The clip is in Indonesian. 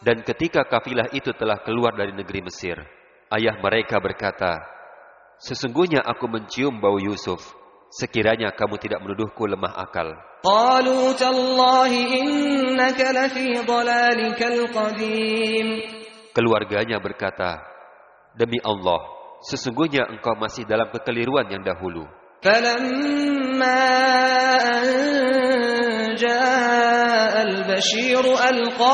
Dan ketika kafilah itu telah keluar dari negeri Mesir, ayah mereka berkata, "Sesungguhnya aku mencium bau Yusuf. Sekiranya kamu tidak menuduhku lemah akal." قالوا تالله إنك لفي ضلالك القديم. Keluarganya berkata, "Demi Allah, sesungguhnya engkau masih dalam kekeliruan yang dahulu." فلما أن جاء البشير ألقاه